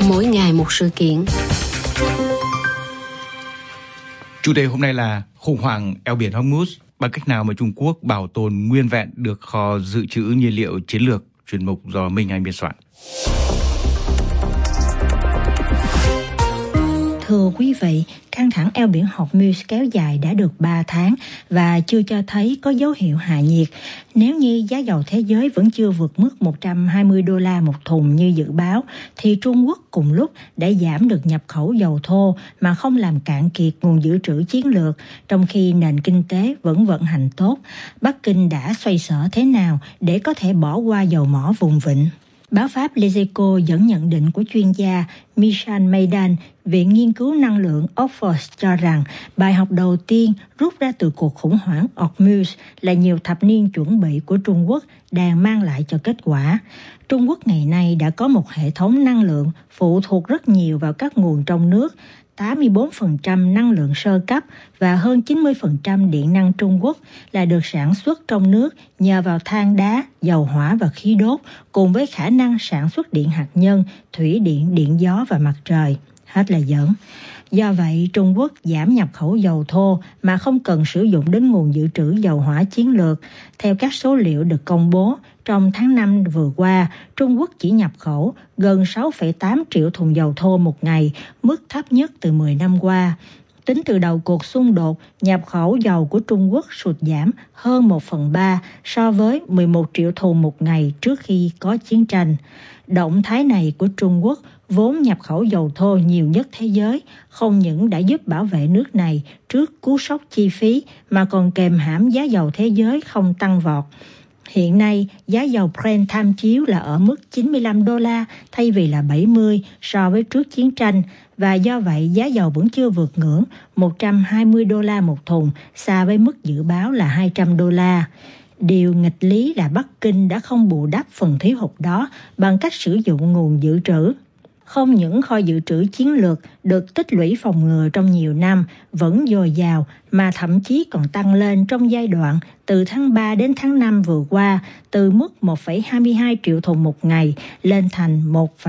mỗi ngày một sự kiện. Chủ đề hôm nay là khủng hoảng eo biển Hormuz, bằng cách nào mà Trung Quốc bảo tồn nguyên vẹn được kho dự trữ nhiên liệu chiến lược. Chuyên mục do Minh Anh biên soạn. Thưa quý vị, căng thẳng eo biển Hormuz kéo dài đã được 3 tháng và chưa cho thấy có dấu hiệu hạ nhiệt. Nếu như giá dầu thế giới vẫn chưa vượt mức $120 một thùng như dự báo, thì Trung Quốc cùng lúc đã giảm được nhập khẩu dầu thô mà không làm cạn kiệt nguồn dự trữ chiến lược, trong khi nền kinh tế vẫn vận hành tốt. Bắc Kinh đã xoay sở thế nào để có thể bỏ qua dầu mỏ vùng vịnh? Báo Pháp Les Echos dẫn nhận định của chuyên gia Michel Maidan, Viện Nghiên cứu Năng lượng Oxford cho rằng bài học đầu tiên rút ra từ cuộc khủng hoảng Hormuz là nhiều thập niên chuẩn bị của Trung Quốc đang mang lại cho kết quả. Trung Quốc ngày nay đã có một hệ thống năng lượng phụ thuộc rất nhiều vào các nguồn trong nước, 84% năng lượng sơ cấp và hơn 90% điện năng Trung Quốc là được sản xuất trong nước nhờ vào than đá, dầu hỏa và khí đốt, cùng với khả năng sản xuất điện hạt nhân, thủy điện, điện gió và mặt trời. Hết lời dẫn. Do vậy, Trung Quốc giảm nhập khẩu dầu thô mà không cần sử dụng đến nguồn dự trữ dầu hỏa chiến lược. Theo các số liệu được công bố, trong tháng 5 vừa qua, Trung Quốc chỉ nhập khẩu gần 6,8 triệu thùng dầu thô một ngày, mức thấp nhất từ 10 năm qua. Tính từ đầu cuộc xung đột, nhập khẩu dầu của Trung Quốc sụt giảm hơn 1/3 so với 11 triệu thùng một ngày trước khi có chiến tranh. Động thái này của Trung Quốc, vốn nhập khẩu dầu thô nhiều nhất thế giới, không những đã giúp bảo vệ nước này trước cú sốc chi phí mà còn kềm hãm giá dầu thế giới không tăng vọt. Hiện nay, giá dầu Brent tham chiếu là ở mức $95 thay vì là 70 so với trước chiến tranh, và do vậy giá dầu vẫn chưa vượt ngưỡng $120 một thùng, xa với mức dự báo là $200. Điều nghịch lý là Bắc Kinh đã không bù đắp phần thiếu hụt đó bằng cách sử dụng nguồn dự trữ. Không những kho dự trữ chiến lược được tích lũy phòng ngừa trong nhiều năm vẫn dồi dào, mà thậm chí còn tăng lên trong giai đoạn từ tháng 3 đến tháng 5 vừa qua, từ mức 1,22 triệu thùng một ngày lên thành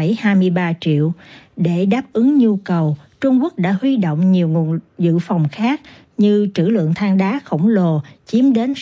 1,23 triệu. Để đáp ứng nhu cầu, Trung Quốc đã huy động nhiều nguồn dự phòng khác như trữ lượng than đá khổng lồ chiếm đến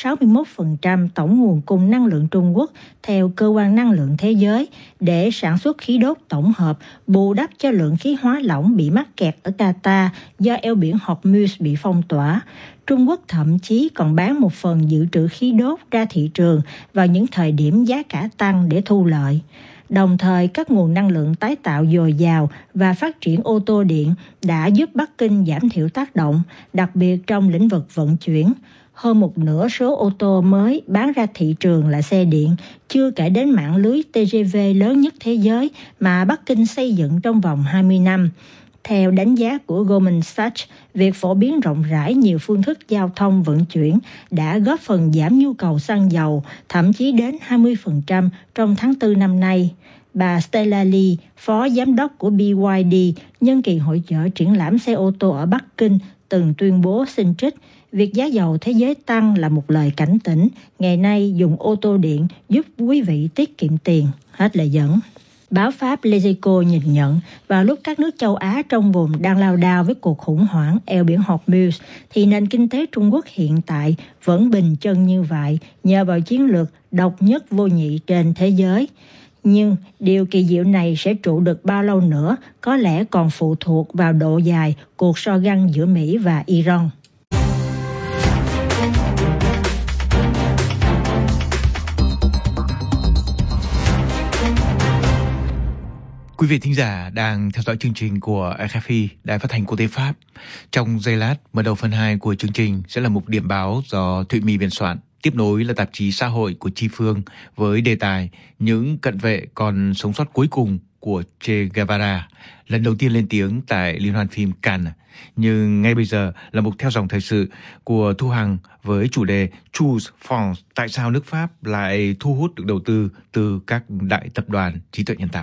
61% tổng nguồn cung năng lượng Trung Quốc theo Cơ quan Năng lượng Thế giới, để sản xuất khí đốt tổng hợp bù đắp cho lượng khí hóa lỏng bị mắc kẹt ở Qatar do eo biển Hormuz bị phong tỏa. Trung Quốc thậm chí còn bán một phần dự trữ khí đốt ra thị trường vào những thời điểm giá cả tăng để thu lợi. Đồng thời, các nguồn năng lượng tái tạo dồi dào và phát triển ô tô điện đã giúp Bắc Kinh giảm thiểu tác động, đặc biệt trong lĩnh vực vận chuyển. Hơn một nửa số ô tô mới bán ra thị trường là xe điện, chưa kể đến mạng lưới TGV lớn nhất thế giới mà Bắc Kinh xây dựng trong vòng 20 năm. Theo đánh giá của Goldman Sachs, việc phổ biến rộng rãi nhiều phương thức giao thông vận chuyển đã góp phần giảm nhu cầu xăng dầu, thậm chí đến 20% trong tháng 4 năm nay. Bà Stella Lee, phó giám đốc của BYD, nhân kỳ hội chợ triển lãm xe ô tô ở Bắc Kinh, từng tuyên bố xin trích: việc giá dầu thế giới tăng là một lời cảnh tỉnh. Ngày nay, dùng ô tô điện giúp quý vị tiết kiệm tiền. Hết lời dẫn. Báo Pháp Les Echos nhìn nhận, vào lúc các nước châu Á trong vùng đang lao đao với cuộc khủng hoảng eo biển Hormuz, thì nền kinh tế Trung Quốc hiện tại vẫn bình chân như vậy nhờ vào chiến lược độc nhất vô nhị trên thế giới. Nhưng điều kỳ diệu này sẽ trụ được bao lâu nữa có lẽ còn phụ thuộc vào độ dài cuộc so găng giữa Mỹ và Iran. Quý vị thính giả đang theo dõi chương trình của RFI, Đài Phát thanh Quốc tế Pháp. Trong giây lát, mở đầu phần 2 của chương trình sẽ là mục điểm báo do Thụy My biên soạn. Tiếp nối là tạp chí xã hội của Chi Phương với đề tài những cận vệ còn sống sót cuối cùng của Che Guevara, lần đầu tiên lên tiếng tại Liên hoan phim Cannes. Nhưng ngay bây giờ là mục theo dòng thời sự của Thu Hằng với chủ đề Choose France, tại sao nước Pháp lại thu hút được đầu tư từ các đại tập đoàn trí tuệ nhân tạo.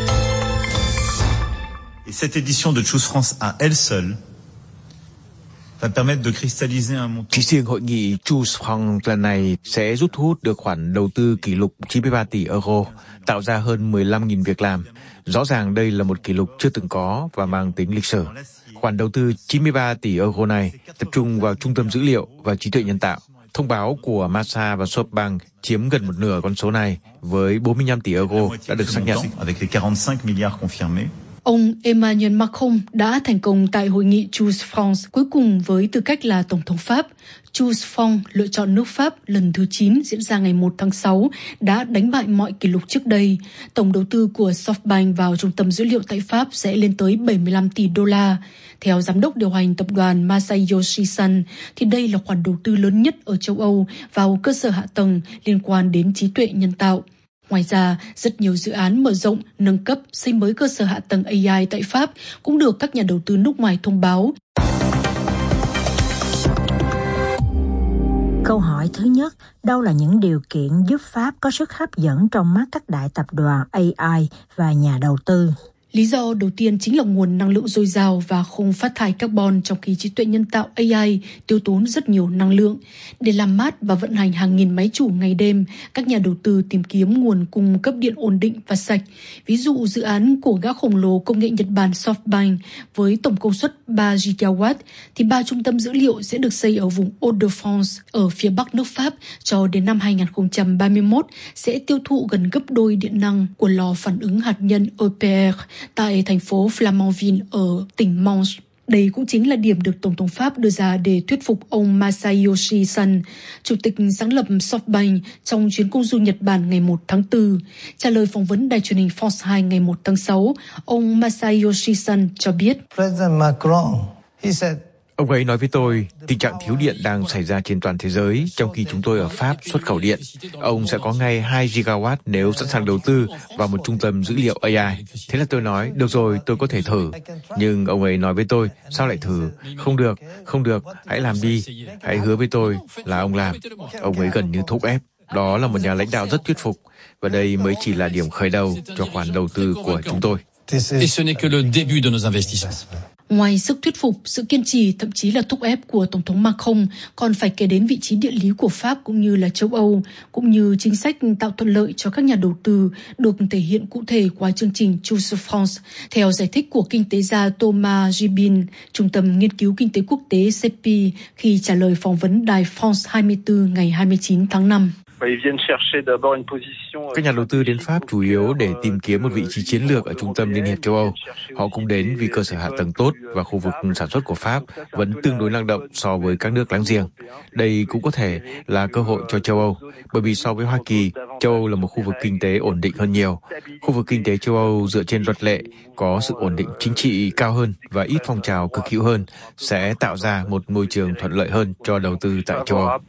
Et cette édition de Choose France à elle seule Chỉ riêng hội nghị Choose France lần này sẽ rút hút được khoản đầu tư kỷ lục 93 tỷ euro, tạo ra hơn 15.000 việc làm. Rõ ràng đây là một kỷ lục chưa từng có và mang tính lịch sử. Khoản đầu tư 93 tỷ euro này tập trung vào trung tâm dữ liệu và trí tuệ nhân tạo. Thông báo của Masa và SoftBank chiếm gần một nửa con số này với 45 tỷ euro đã được xác nhận. Ông Emmanuel Macron đã thành công tại hội nghị Choose France cuối cùng với tư cách là Tổng thống Pháp. Choose France, lựa chọn nước Pháp lần thứ 9 diễn ra ngày 1 tháng 6 đã đánh bại mọi kỷ lục trước đây. Tổng đầu tư của SoftBank vào trung tâm dữ liệu tại Pháp sẽ lên tới 75 tỷ đô la. Theo giám đốc điều hành tập đoàn Masayoshi Son, thì đây là khoản đầu tư lớn nhất ở châu Âu vào cơ sở hạ tầng liên quan đến trí tuệ nhân tạo. Ngoài ra, rất nhiều dự án mở rộng, nâng cấp, xây mới cơ sở hạ tầng AI tại Pháp cũng được các nhà đầu tư nước ngoài thông báo. Câu hỏi thứ nhất, đâu là những điều kiện giúp Pháp có sức hấp dẫn trong mắt các đại tập đoàn AI và nhà đầu tư? Lý do đầu tiên chính là nguồn năng lượng dồi dào và không phát thải carbon, trong khi trí tuệ nhân tạo AI tiêu tốn rất nhiều năng lượng. Để làm mát và vận hành hàng nghìn máy chủ ngày đêm, các nhà đầu tư tìm kiếm nguồn cung cấp điện ổn định và sạch. Ví dụ dự án của gã khổng lồ công nghệ Nhật Bản SoftBank với tổng công suất 3 GW thì 3 trung tâm dữ liệu sẽ được xây ở vùng Hauts-de-France ở phía bắc nước Pháp cho đến năm 2031 sẽ tiêu thụ gần gấp đôi điện năng của lò phản ứng hạt nhân EPR tại thành phố Flamanville ở tỉnh Manche. Đây cũng chính là điểm được Tổng thống Pháp đưa ra để thuyết phục ông Masayoshi Son, chủ tịch sáng lập SoftBank, trong chuyến công du Nhật Bản ngày 1 tháng 4. Trả lời phỏng vấn đài truyền hình France 2 ngày 1 tháng 6, ông Masayoshi Son cho biết. Ông ấy nói với tôi, tình trạng thiếu điện đang xảy ra trên toàn thế giới, trong khi chúng tôi ở Pháp xuất khẩu điện. Ông sẽ có ngay 2 gigawatt nếu sẵn sàng đầu tư vào một trung tâm dữ liệu AI. Thế là tôi nói, được rồi, tôi có thể thử. Nhưng ông ấy nói với tôi, sao lại thử? Không được, hãy làm đi. Hãy hứa với tôi là ông làm. Ông ấy gần như thúc ép. Đó là một nhà lãnh đạo rất thuyết phục. Và đây mới chỉ là điểm khởi đầu cho khoản đầu tư của chúng tôi. Ngoài sức thuyết phục, sự kiên trì, thậm chí là thúc ép của Tổng thống Macron, còn phải kể đến vị trí địa lý của Pháp cũng như là châu Âu, cũng như chính sách tạo thuận lợi cho các nhà đầu tư được thể hiện cụ thể qua chương trình Choose France. Theo giải thích của kinh tế gia Thomas Gibin, Trung tâm Nghiên cứu Kinh tế Quốc tế CEPI, khi trả lời phỏng vấn đài France 24 ngày 29 tháng 5. Các nhà đầu tư đến Pháp chủ yếu để tìm kiếm một vị trí chiến lược ở trung tâm Liên hiệp châu Âu. Họ cũng đến vì cơ sở hạ tầng tốt và khu vực sản xuất của Pháp vẫn tương đối năng động so với các nước láng giềng. Đây cũng có thể là cơ hội cho châu Âu, bởi vì so với Hoa Kỳ, châu Âu là một khu vực kinh tế ổn định hơn nhiều. Khu vực kinh tế châu Âu dựa trên luật lệ, có sự ổn định chính trị cao hơn và ít phong trào cực hữu hơn, sẽ tạo ra một môi trường thuận lợi hơn cho đầu tư tại châu Âu.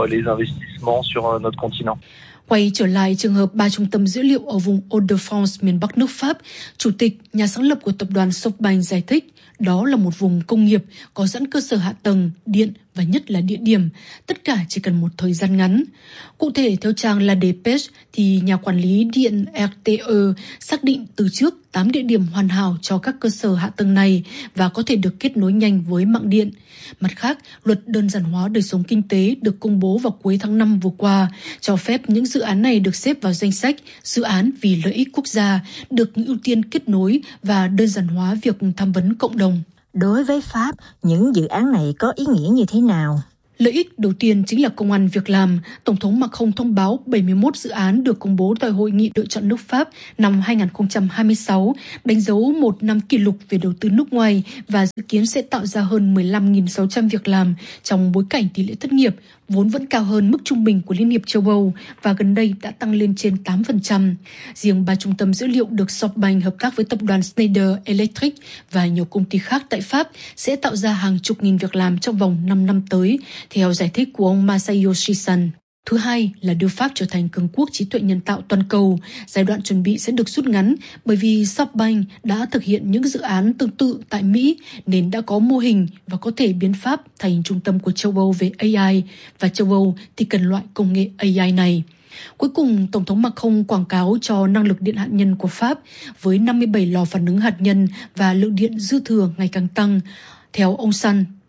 Quay trở lại trường hợp 3 trung tâm dữ liệu ở vùng Hauts-de-France miền Bắc nước Pháp, Chủ tịch, nhà sáng lập của tập đoàn SoftBank giải thích, đó là một vùng công nghiệp có sẵn cơ sở hạ tầng, điện và nhất là địa điểm, tất cả chỉ cần một thời gian ngắn. Cụ thể, theo trang La Dépêche, thì nhà quản lý điện RTE xác định từ trước 8 địa điểm hoàn hảo cho các cơ sở hạ tầng này và có thể được kết nối nhanh với mạng điện. Mặt khác, luật đơn giản hóa đời sống kinh tế được công bố vào cuối tháng 5 vừa qua, cho phép những dự án này được xếp vào danh sách dự án vì lợi ích quốc gia, được ưu tiên kết nối và đơn giản hóa việc tham vấn cộng đồng. Đối với Pháp, những dự án này có ý nghĩa như thế nào? Lợi ích đầu tiên chính là công ăn việc làm. Tổng thống Macron thông báo 71 dự án được công bố tại Hội nghị lựa chọn nước Pháp năm 2026, đánh dấu một năm kỷ lục về đầu tư nước ngoài và dự kiến sẽ tạo ra hơn 15.600 việc làm trong bối cảnh tỷ lệ thất nghiệp vốn vẫn cao hơn mức trung bình của Liên hiệp châu Âu và gần đây đã tăng lên trên 8%. Riêng 3 trung tâm dữ liệu được SoftBank hợp tác với tập đoàn Schneider Electric và nhiều công ty khác tại Pháp sẽ tạo ra hàng chục nghìn việc làm trong vòng 5 năm tới, theo giải thích của ông Masayoshi Son. Thứ hai là đưa Pháp trở thành cường quốc trí tuệ nhân tạo toàn cầu. Giai đoạn chuẩn bị sẽ được rút ngắn bởi vì SoftBank đã thực hiện những dự án tương tự tại Mỹ nên đã có mô hình và có thể biến Pháp thành trung tâm của châu Âu về AI và châu Âu thì cần loại công nghệ AI này. Cuối cùng, Tổng thống Macron quảng cáo cho năng lực điện hạt nhân của Pháp với 57 lò phản ứng hạt nhân và lượng điện dư thừa ngày càng tăng. Theo ông Son,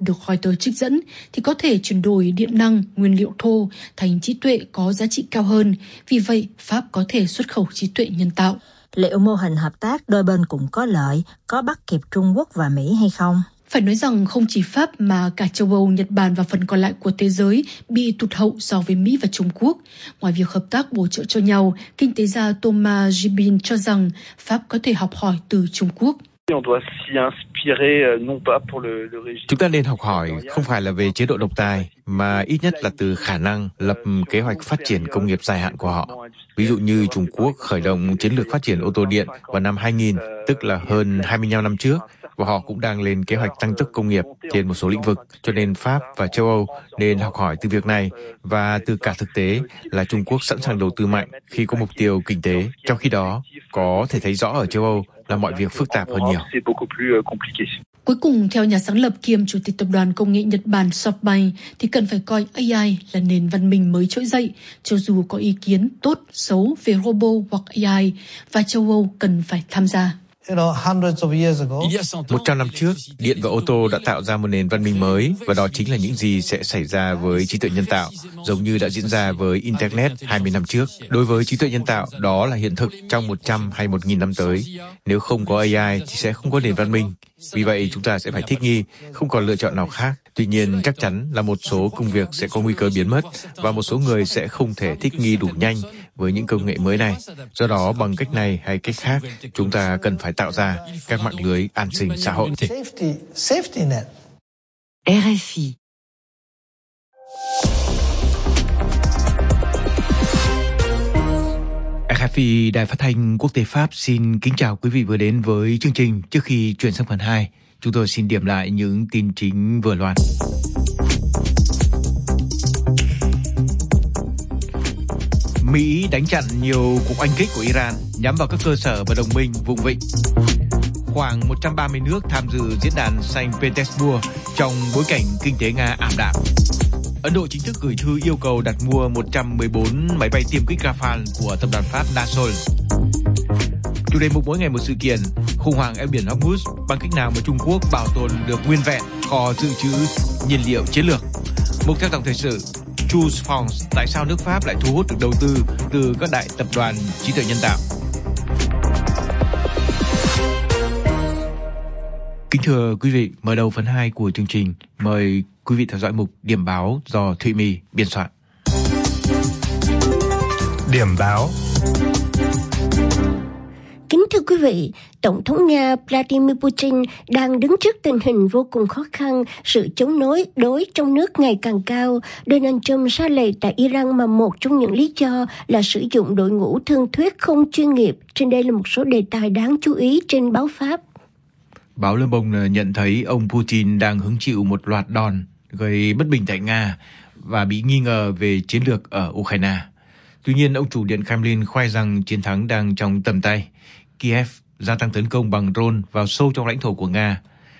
được Reuters trích dẫn thì có thể chuyển đổi điện năng, nguyên liệu thô thành trí tuệ có giá trị cao hơn. Vì vậy, Pháp có thể xuất khẩu trí tuệ nhân tạo. Liệu mô hình hợp tác đôi bên cùng có lợi có bắt kịp Trung Quốc và Mỹ hay không? Phải nói rằng không chỉ Pháp mà cả châu Âu, Nhật Bản và phần còn lại của thế giới bị tụt hậu so với Mỹ và Trung Quốc. Ngoài việc hợp tác bổ trợ cho nhau, kinh tế gia Thomas Gibin cho rằng Pháp có thể học hỏi từ Trung Quốc. Chúng ta nên học hỏi không phải là về chế độ độc tài, mà ít nhất là từ khả năng lập kế hoạch phát triển công nghiệp dài hạn của họ. Ví dụ như Trung Quốc khởi động chiến lược phát triển ô tô điện vào năm 2000, tức là hơn 25 năm trước, và họ cũng đang lên kế hoạch tăng tốc công nghiệp trên một số lĩnh vực. Cho nên Pháp và châu Âu nên học hỏi từ việc này và từ cả thực tế là Trung Quốc sẵn sàng đầu tư mạnh khi có mục tiêu kinh tế. Trong khi đó, có thể thấy rõ ở châu Âu là mọi việc phức tạp hơn nhiều. Cuối cùng, theo nhà sáng lập kiêm Chủ tịch Tập đoàn Công nghệ Nhật Bản SoftBank, thì cần phải coi AI là nền văn minh mới trỗi dậy, cho dù có ý kiến tốt, xấu về robot hoặc AI, và châu Âu cần phải tham gia. 100 năm trước, điện và ô tô đã tạo ra một nền văn minh mới, và đó chính là những gì sẽ xảy ra với trí tuệ nhân tạo, giống như đã diễn ra với Internet 20 năm trước. Đối với trí tuệ nhân tạo, đó là hiện thực trong 100 hay 1.000 năm tới. Nếu không có AI thì sẽ không có nền văn minh. Vì vậy, chúng ta sẽ phải thích nghi, không còn lựa chọn nào khác. Tuy nhiên, chắc chắn là một số công việc sẽ có nguy cơ biến mất, và một số người sẽ không thể thích nghi đủ nhanh với những công nghệ mới này. Do đó, bằng cách này hay cách khác, chúng ta cần phải tạo ra các mạng lưới an sinh xã hội. RFI. RFI, Đài Phát thanh Quốc tế Pháp xin kính chào quý vị vừa đến với chương trình. Trước khi chuyển sang phần 2, chúng tôi xin điểm lại những tin chính vừa loạt. Mỹ đánh chặn nhiều cuộc oanh kích của Iran nhắm vào các cơ sở và đồng minh vùng vịnh. Khoảng 130 nước tham dự diễn đàn Saint Petersburg trong bối cảnh kinh tế Nga ảm đạm. Ấn Độ chính thức gửi thư yêu cầu đặt mua 114 máy bay tiêm kích Rafale của tập đoàn Pháp Dassault. Chủ đề mục mỗi ngày một sự kiện, khủng hoảng eo biển Hormuz, bằng cách nào mà Trung Quốc bảo tồn được nguyên vẹn kho dự trữ nhiên liệu chiến lược. Mục theo dòng thời sự, Choose Fonds, tại sao nước Pháp lại thu hút được đầu tư từ các đại tập đoàn trí tuệ nhân tạo. Kính thưa quý vị, mở đầu phần 2 của chương trình, mời quý vị theo dõi mục Điểm báo do Thụy My biên soạn. Điểm báo. Kính thưa quý vị, Tổng thống Nga Vladimir Putin đang đứng trước tình hình vô cùng khó khăn, sự chống đối trong nước ngày càng cao. Donald Trump ra lệnh tại Iran mà một trong những lý do là sử dụng đội ngũ thương thuyết không chuyên nghiệp. Trên đây là một số đề tài đáng chú ý trên báo Pháp. Báo Le Monde nhận thấy ông Putin đang hứng chịu một loạt đòn gây bất bình tại Nga và bị nghi ngờ về chiến lược ở Ukraine. Tuy nhiên, ông chủ Điện Kremlin khoe rằng chiến thắng đang trong tầm tay. Kiev gia tăng tấn công bằng drone vào sâu trong lãnh thổ của Nga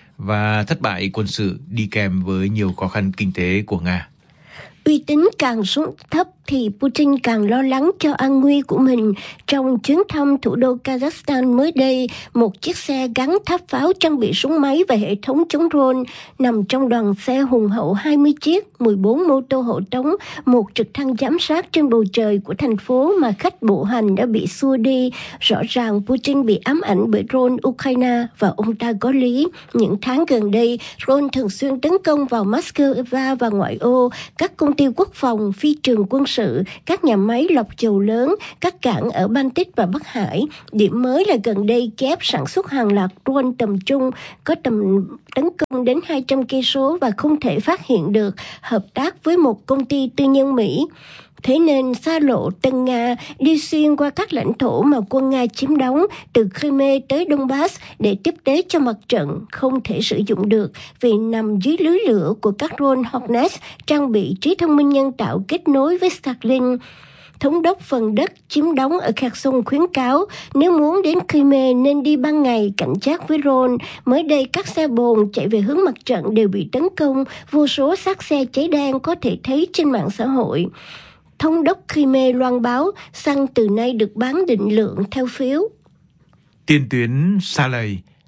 và thất bại quân sự đi kèm với nhiều khó khăn kinh tế của Nga. Uy tín càng xuống thấp thì Putin càng lo lắng cho an nguy của mình. Trong chuyến thăm thủ đô Kazakhstan mới đây, một chiếc xe gắn tháp pháo trang bị súng máy và hệ thống chống drone nằm trong đoàn xe hùng hậu 20 chiếc, 14 mô tô hộ tống, một trực thăng giám sát trên bầu trời của thành phố mà khách bộ hành đã bị xua đi. Rõ ràng Putin bị ám ảnh bởi drone Ukraine và ông ta có lý. Những tháng gần đây, drone thường xuyên tấn công vào Moscow và ngoại ô, các công ty quốc phòng, phi trường quân sự, các nhà máy lọc dầu lớn, các cảng ở Baltic và Bắc Hải. Điểm mới là gần đây Kiev sản xuất hàng loạt drone tầm trung có tầm tấn công đến 200 cây số và không thể phát hiện được, hợp tác với một công ty tư nhân Mỹ. Thế nên xa lộ Tân Nga đi xuyên qua các lãnh thổ mà quân Nga chiếm đóng từ Crimea tới Donbass để tiếp tế cho mặt trận không thể sử dụng được vì nằm dưới lưới lửa của các drone Hornet trang bị trí thông minh nhân tạo kết nối với Starlink. Thống đốc phần đất chiếm đóng ở Kherson khuyến cáo nếu muốn đến Crimea nên đi ban ngày cảnh giác với drone. Mới đây các xe bồn chạy về hướng mặt trận đều bị tấn công, vô số xác xe cháy đen có thể thấy trên mạng xã hội. Thống đốc Crimea loan báo xăng từ nay được bán định lượng theo phiếu. Tiền tuyến xa lầy,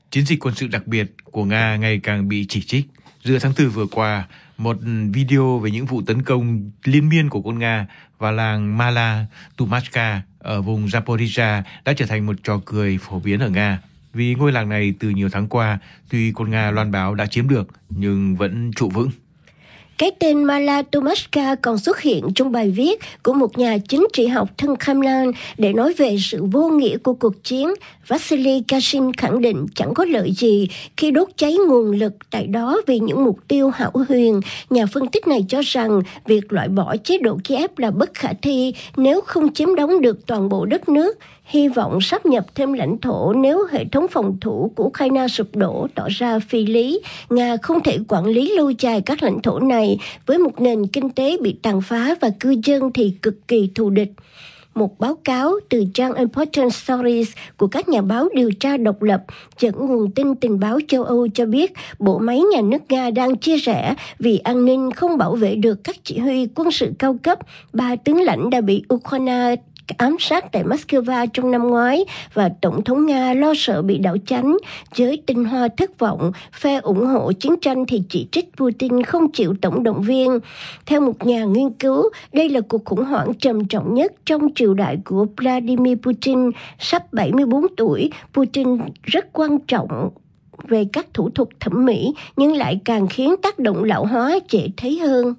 Chiến dịch quân sự đặc biệt của Nga ngày càng bị chỉ trích. Giữa tháng 4 vừa qua, một video về những vụ tấn công liên miên của quân Nga vào làng Mala Tumashka ở vùng Zaporizhia đã trở thành một trò cười phổ biến ở Nga. Vì ngôi làng này từ nhiều tháng qua, tuy quân Nga loan báo đã chiếm được, nhưng vẫn trụ vững. Cái tên Mala Tumashka còn xuất hiện trong bài viết của một nhà chính trị học thân Kremlin để nói về sự vô nghĩa của cuộc chiến. Vasily Kashin khẳng định chẳng có lợi gì khi đốt cháy nguồn lực tại đó vì những mục tiêu hão huyền. Nhà phân tích này cho rằng việc loại bỏ chế độ Kiev là bất khả thi nếu không chiếm đóng được toàn bộ đất nước. Hy vọng sáp nhập thêm lãnh thổ nếu hệ thống phòng thủ của Ukraine sụp đổ tỏ ra phi lý. Nga không thể quản lý lâu dài các lãnh thổ này với một nền kinh tế bị tàn phá và cư dân thì cực kỳ thù địch. Một báo cáo từ trang Important Stories của các nhà báo điều tra độc lập dẫn nguồn tin tình báo châu Âu cho biết bộ máy nhà nước Nga đang chia rẽ vì an ninh không bảo vệ được các chỉ huy quân sự cao cấp. 3 tướng lãnh đã bị Ukraine ám sát tại Moscow trong năm ngoái và Tổng thống Nga lo sợ bị đảo chánh. Giới tinh hoa thất vọng, phe ủng hộ chiến tranh thì chỉ trích Putin không chịu tổng động viên. Theo một nhà nghiên cứu, đây là cuộc khủng hoảng trầm trọng nhất trong triều đại của Vladimir Putin. Sắp 74 tuổi, Putin rất quan trọng về các thủ thuật thẩm mỹ nhưng lại càng khiến tác động lão hóa dễ thấy hơn.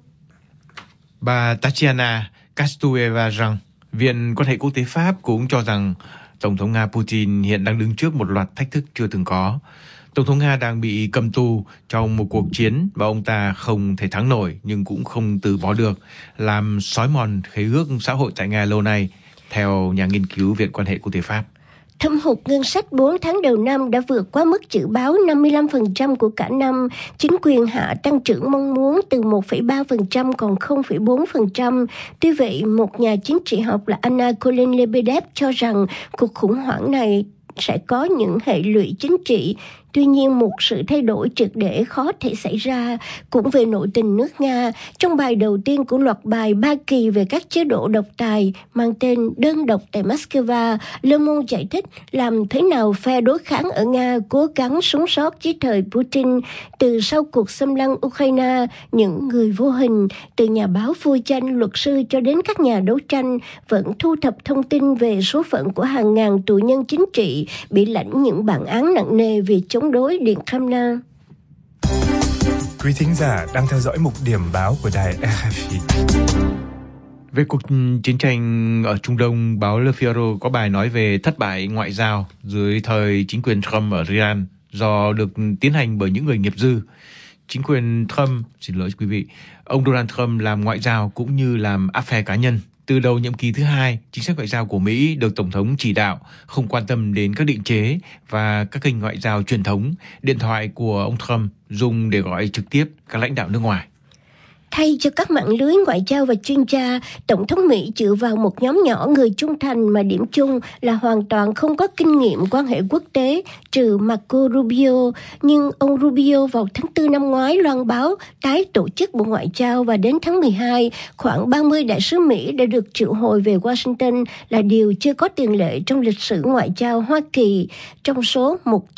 Bà Tatiana Kostyeva rằng Viện quan hệ quốc tế Pháp cũng cho rằng Tổng thống Nga Putin hiện đang đứng trước một loạt thách thức chưa từng có. Tổng thống Nga đang bị cầm tù trong một cuộc chiến và ông ta không thể thắng nổi nhưng cũng không từ bỏ được, làm xói mòn khế ước xã hội tại Nga lâu nay, theo nhà nghiên cứu Viện quan hệ quốc tế Pháp. Thâm hụt ngân sách 4 tháng đầu năm đã vượt quá mức dự báo 55% của cả năm. Chính quyền hạ tăng trưởng mong muốn từ 1,3% còn 0,4%. Tuy vậy, một nhà chính trị học là Anna Kolen-Lebedev cho rằng cuộc khủng hoảng này sẽ có những hệ lụy chính trị. Tuy nhiên, một sự thay đổi triệt để khó thể xảy ra. Cũng về nội tình nước Nga, trong bài đầu tiên của loạt bài 3 kỳ về các chế độ độc tài mang tên Đơn độc tại Moscow, Le Monde giải thích làm thế nào phe đối kháng ở Nga cố gắng sống sót dưới thời Putin. Từ sau cuộc xâm lăng Ukraine, những người vô hình, từ nhà báo vui tranh, luật sư cho đến các nhà đấu tranh, vẫn thu thập thông tin về số phận của hàng ngàn tù nhân chính trị bị lãnh những bản án nặng nề vì chống đối Điện Kremlin. Quý thính giả đang theo dõi mục điểm báo của đài RFI. Về cuộc chiến tranh ở Trung Đông, báo Le Figaro có bài nói về thất bại ngoại giao dưới thời chính quyền Trump ở Iran do được tiến hành bởi những người nghiệp dư. Chính quyền Trump, quý vị, ông Donald Trump làm ngoại giao cũng như làm áp phe cá nhân. Từ đầu nhiệm kỳ thứ 2, chính sách ngoại giao của Mỹ được Tổng thống chỉ đạo không quan tâm đến các định chế và các kênh ngoại giao truyền thống, điện thoại của ông Trump dùng để gọi trực tiếp các lãnh đạo nước ngoài. Thay cho các mạng lưới ngoại giao và chuyên gia, Tổng thống Mỹ dựa vào một nhóm nhỏ người trung thành mà điểm chung là hoàn toàn không có kinh nghiệm quan hệ quốc tế, trừ Marco Rubio. Nhưng ông Rubio vào tháng 4 năm ngoái loan báo tái tổ chức Bộ Ngoại giao và đến tháng 12, khoảng 30 đại sứ Mỹ đã được triệu hồi về Washington là điều chưa có tiền lệ trong lịch sử ngoại giao Hoa Kỳ. Trong số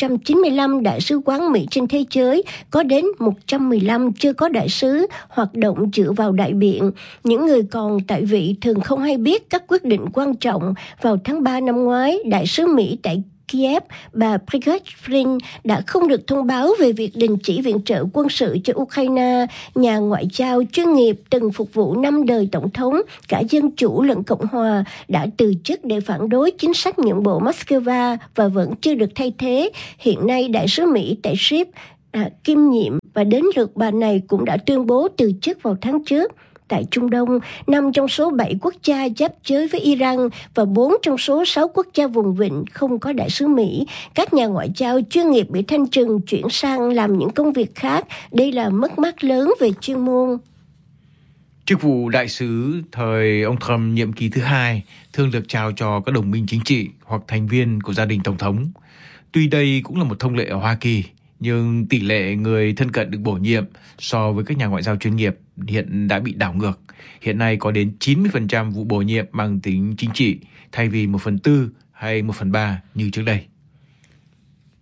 195 đại sứ quán Mỹ trên thế giới, có đến 115 chưa có đại sứ hoặc động dựa vào đại biện. Những người còn tại vị thường không hay biết các quyết định quan trọng. Vào tháng 3 năm ngoái, đại sứ Mỹ tại Kiev, bà Bridget Flynn đã không được thông báo về việc đình chỉ viện trợ quân sự cho Ukraine. Nhà ngoại giao chuyên nghiệp từng phục vụ 5 đời tổng thống, cả Dân Chủ lẫn Cộng Hòa, đã từ chức để phản đối chính sách nhượng bộ Moscow và vẫn chưa được thay thế. Hiện nay, đại sứ Mỹ tại Kyiv đã kiêm nhiệm và đến lượt bà này cũng đã tuyên bố từ chức vào tháng trước. Tại Trung Đông, 5 trong số 7 quốc gia giáp giới với Iran và 4 trong số 6 quốc gia vùng vịnh không có đại sứ Mỹ. Các nhà ngoại giao chuyên nghiệp bị thanh trừng chuyển sang làm những công việc khác. Đây là mất mát lớn về chuyên môn. Chức vụ đại sứ thời ông Trump nhiệm kỳ thứ 2 thường được trao cho các đồng minh chính trị hoặc thành viên của gia đình Tổng thống. Tuy đây cũng là một thông lệ ở Hoa Kỳ, nhưng tỷ lệ người thân cận được bổ nhiệm so với các nhà ngoại giao chuyên nghiệp hiện đã bị đảo ngược. Hiện nay có đến 90% vụ bổ nhiệm mang tính chính trị, thay vì 1/4 hay 1/3 như trước đây.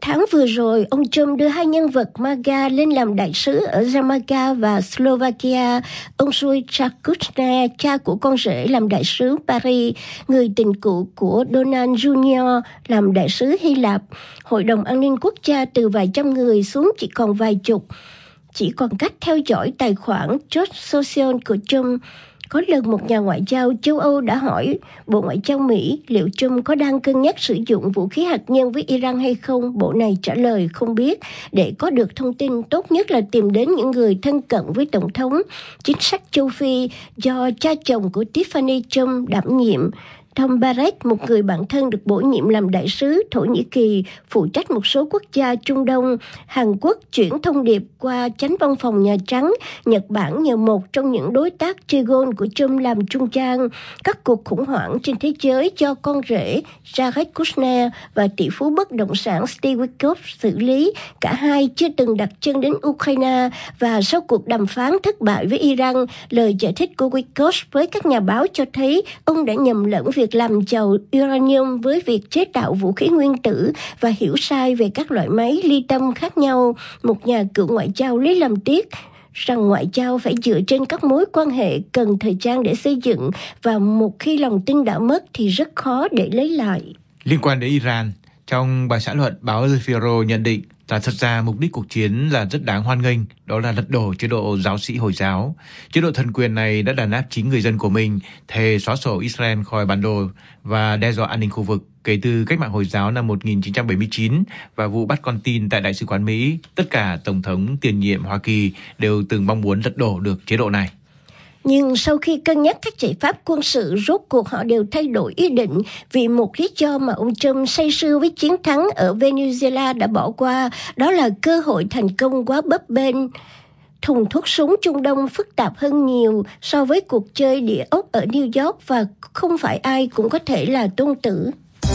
Tháng vừa rồi, ông Trump đưa hai nhân vật MAGA lên làm đại sứ ở Jamaica và Slovakia. Ông Wojciech Kuczynski, cha của con rể, làm đại sứ Paris, người tình cũ của Donald Jr. làm đại sứ Hy Lạp. Hội đồng An ninh Quốc gia từ vài trăm người xuống chỉ còn vài chục. Chỉ còn cách theo dõi tài khoản Truth Social của Trump. Có lần một nhà ngoại giao châu Âu đã hỏi Bộ Ngoại giao Mỹ liệu Trump có đang cân nhắc sử dụng vũ khí hạt nhân với Iran hay không. Bộ này trả lời không biết. Để có được thông tin, tốt nhất là tìm đến những người thân cận với Tổng thống. Chính sách châu Phi do cha chồng của Tiffany Trump đảm nhiệm. Tom Barrett, một người bạn thân được bổ nhiệm làm đại sứ Thổ Nhĩ Kỳ, phụ trách một số quốc gia Trung Đông. Hàn Quốc chuyển thông điệp qua chánh văn phòng Nhà Trắng. Nhật Bản nhờ một trong những đối tác trigon của Trump làm trung gian. Các cuộc khủng hoảng trên thế giới do con rể Jared Kushner và tỷ phú bất động sản Steve Witkoff xử lý. Cả hai chưa từng đặt chân đến Ukraine. Và sau cuộc đàm phán thất bại với Iran, lời giải thích của Witkoff với các nhà báo cho thấy ông đã nhầm lẫn việc làm giàu uranium với việc chế tạo vũ khí nguyên tử và hiểu sai về các loại máy ly tâm khác nhau. Một nhà cựu ngoại giao lấy làm tiếc rằng ngoại giao phải dựa trên các mối quan hệ cần thời gian để xây dựng, và một khi lòng tin đã mất thì rất khó để lấy lại. Liên quan đến Iran, trong bài xã luận, báo El Figaro nhận định là thật ra mục đích cuộc chiến là rất đáng hoan nghênh, đó là lật đổ chế độ giáo sĩ Hồi giáo. Chế độ thần quyền này đã đàn áp chính người dân của mình, thề xóa sổ Israel khỏi bản đồ và đe dọa an ninh khu vực. Kể từ cách mạng Hồi giáo năm 1979 và vụ bắt con tin tại Đại sứ quán Mỹ, tất cả Tổng thống tiền nhiệm Hoa Kỳ đều từng mong muốn lật đổ được chế độ này. Nhưng sau khi cân nhắc các giải pháp quân sự, rốt cuộc họ đều thay đổi ý định vì một lý do mà ông Trump say sưa với chiến thắng ở Venezuela đã bỏ qua, đó là cơ hội thành công quá bấp bênh. Thùng thuốc súng Trung Đông phức tạp hơn nhiều so với cuộc chơi địa ốc ở New York, và không phải ai cũng có thể là tôn tử.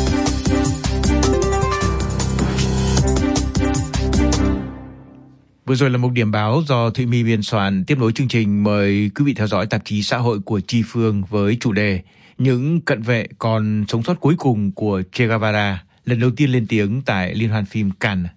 Vừa rồi là một điểm báo do Thụy My biên soạn. Tiếp nối chương trình, mời quý vị theo dõi tạp chí xã hội của Chi Phương với chủ đề Những cận vệ còn sống sót cuối cùng của Che Guevara, lần đầu tiên lên tiếng tại Liên hoan phim Cannes.